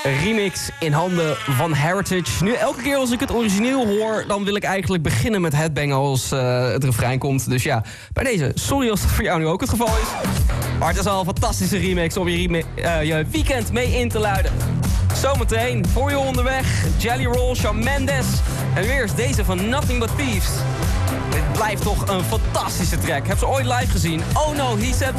remix in handen van Heritage. Nu, elke keer als ik het origineel hoor, dan wil ik eigenlijk beginnen met headbangen als het refrein komt. Dus ja, bij deze, sorry als dat voor jou nu ook het geval is. Maar het is al een fantastische remix om je weekend mee in te luiden. Zometeen, voor je onderweg, Jelly Roll, Shawn Mendes. En nu eerst deze van Nothing But Thieves. Dit blijft toch een fantastische track. Heb ze ooit live gezien? Oh no, he said...